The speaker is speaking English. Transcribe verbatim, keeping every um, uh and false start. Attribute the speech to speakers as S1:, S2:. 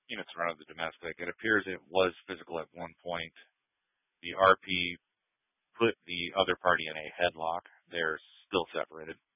S1: units around the domestic. It appears it was physical at one point. The R P put the other party in a headlock. They're still separated.